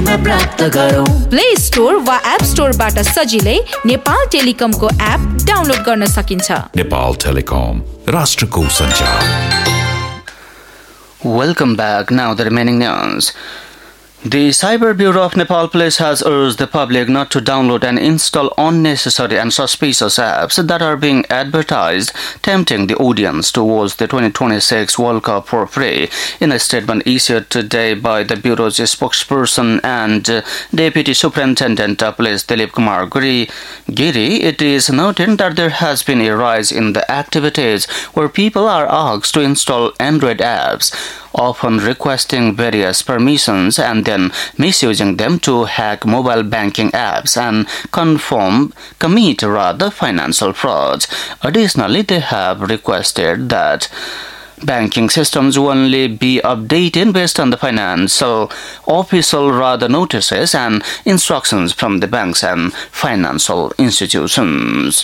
प्राप्त गरौँ। Play store वा एप स्टोरबाट सजिलै नेपाल टेलिकमको एप डाउनलोड गर्न सकिन्छ। नेपाल टेलिकम, राष्ट्रको सञ्चार। Welcome back. Now the remaining news. The Cyber Bureau of Nepal Police has urged the public not to download and install unnecessary and suspicious apps that are being advertised, tempting the audience to watch the 2026 World Cup for free. In a statement issued today by the Bureau's spokesperson and Deputy Superintendent of Police Dilip Kumar Giri, it is noted that there has been a rise in the activities where people are asked to install Android apps, often requesting various permissions and then misusing them to hack mobile banking apps and commit financial frauds. Additionally, they have requested that banking systems only be updated based on the financial official notices and instructions from the banks and financial institutions.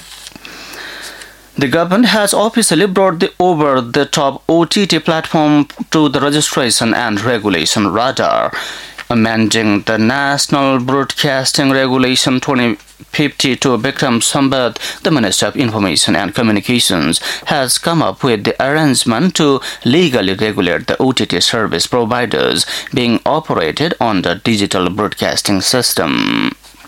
The government has officially brought the over-the-top OTT platform to the registration and regulation radar, amending the National Broadcasting Regulation 2052. Bikram Sambad, the Minister of Information and Communications, has come up with the arrangement to legally regulate the OTT service providers being operated on the digital broadcasting system.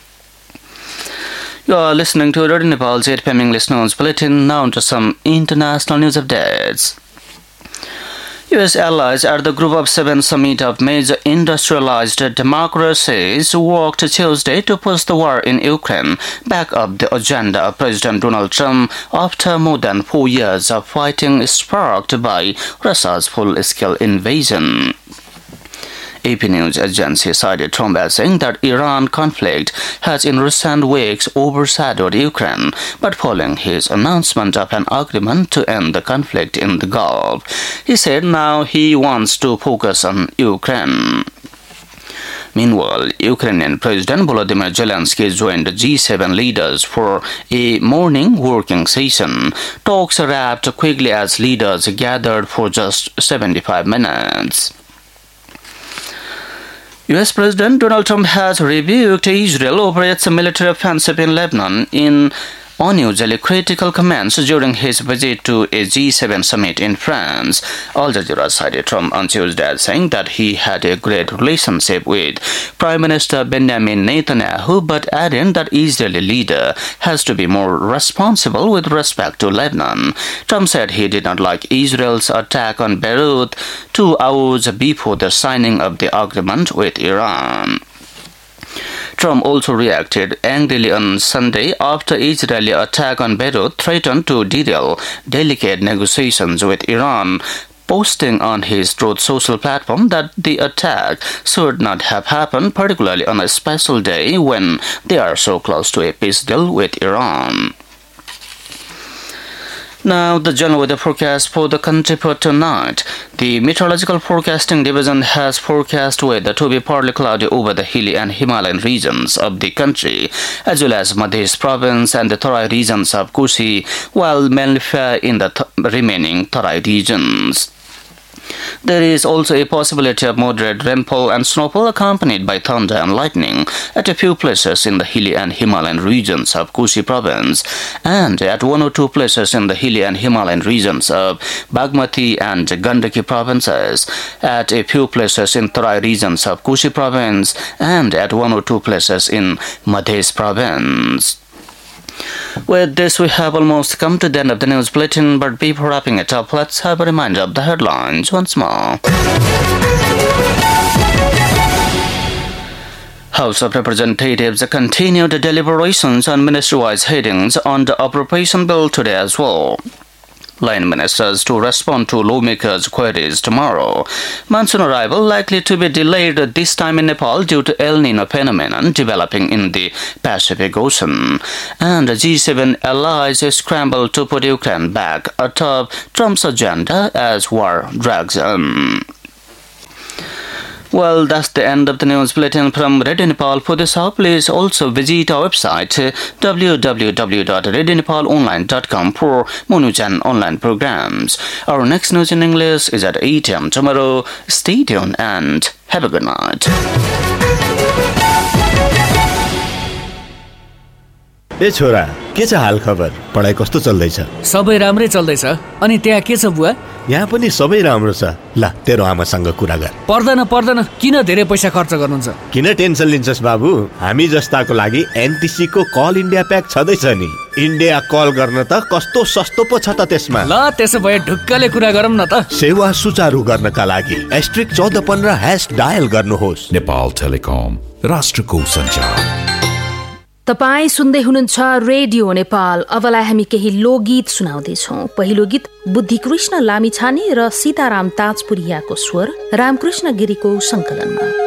You are listening to Radio Nepal's 8 p.m. English News Bulletin. Now to some international news updates. U.S. allies at the Group of Seven summit of major industrialized democracies worked Tuesday to push the war in Ukraine back up the agenda of President Donald Trump after more than 4 years of fighting sparked by Russia's full-scale invasion. AP News agency cited Trump as saying that Iran conflict has in recent weeks overshadowed Ukraine, but following his announcement of an agreement to end the conflict in the Gulf, he said now he wants to focus on Ukraine. Meanwhile, Ukrainian President Volodymyr Zelensky joined the G7 leaders for a morning working session. Talks wrapped quickly as leaders gathered for just 75 minutes. U.S. President Donald Trump has rebuked Israel over its military offensive in Lebanon in unusually critical comments during his visit to a G7 summit in France. Al Jazeera cited Trump on Tuesday as saying that he had a great relationship with Prime Minister Benjamin Netanyahu, but adding that Israeli leader has to be more responsible with respect to Lebanon. Trump said he did not like Israel's attack on Beirut 2 hours before the signing of the agreement with Iran. Trump also reacted angrily on Sunday after Israeli attack on Beirut threatened to derail delicate negotiations with Iran, posting on his Truth Social platform that the attack should not have happened, particularly on a special day when they are so close to a peace deal with Iran. Now, the general weather forecast for the country for tonight. The Meteorological Forecasting Division has forecast weather to be partly cloudy over the hilly and Himalayan regions of the country, as well as Madhya Province and the Tarai regions of Kushi, while mainly fair in the remaining Tarai regions. There is also a possibility of moderate rainfall and snowfall accompanied by thunder and lightning at a few places in the hilly and Himalayan regions of Kushi province and at 1 or 2 places in the hilly and Himalayan regions of Bagmati and Gandaki provinces, at a few places in Tarai regions of Kushi province and at 1 or 2 places in Madhya province. With this, we have almost come to the end of the news bulletin, but before wrapping it up, let's have a reminder of the headlines once more. House of Representatives continued deliberations on ministry-wise headings on the appropriation bill today as well. Line ministers to respond to lawmakers' queries tomorrow. Monsoon arrival likely to be delayed this time in Nepal due to El Nino phenomenon developing in the Pacific Ocean. And G7 allies scramble to put Ukraine back atop Trump's agenda as war drags on. Well, that's the end of the news bulletin from Radio Nepal. For this hour, please also visit our website www.radionepalonline.com for more news and online programs. Our next news in English is at 8 a.m. tomorrow. Stay tuned and have a good night. ए छोरा, के छ हाल खबर? पढाइ कस्तो चल्दैछ? सबै राम्रै चल्दैछ। अनि त्यहाँ के छ बुवा? यहाँ पनि सबै राम्रो छ। ल तेरो आमासँग कुरा गर। पर्दैन, किन धेरै पैसा खर्च गर्नुहुन्छ? किन टेन्सन लिन्छस् बाबु? हामी जस्ताको लागि एनटिसी को कल इन्डिया प्याक छँदैछ नि। इन्डिया कल गर्न त कस्तो सस्तो पो छ त त्यसमा। ल त्यसो भए ढुक्कले कुरा गरौँ न त। सेवा सुचारू गर्नका लागि *1415# डायल गर्नुहोस्। नेपाल टेलिकम, राष्ट्रको सञ्चार। तपाईँ सुन्दै हुनुहुन्छ रेडियो नेपाल। अबलाई हामी केही लोकगीत सुनाउँदैछौँ। पहिलो गीत बुद्धिकृष्ण लामिछाने र सीताराम ताजपुरियाको स्वर, रामकृष्ण गिरीको संकलनमा।